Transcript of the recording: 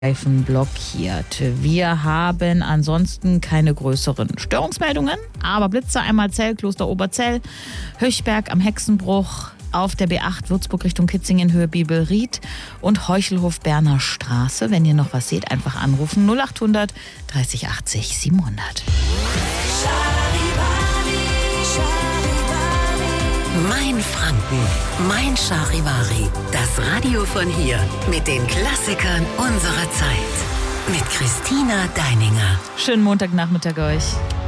blockiert. Wir haben ansonsten keine größeren Störungsmeldungen, aber Blitzer einmal Zell, Kloster Oberzell, Höchberg am Hexenbruch, auf der B8 Würzburg Richtung Kitzingen Höhe Bibelried und Heuchelhof Berner Straße. Wenn ihr noch was seht, einfach anrufen 0800 30 80 700. Mein Franken, mein Charivari. Das Radio von hier mit den Klassikern unserer Zeit. Mit Christina Deininger. Schönen Montagnachmittag euch.